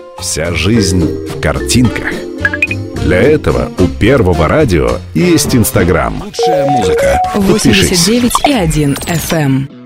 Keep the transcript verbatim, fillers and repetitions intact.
Вся жизнь в картинках. Для этого у Первого радио есть Инстаграм. Лучшая музыка. восемьдесят девять и один эф эм.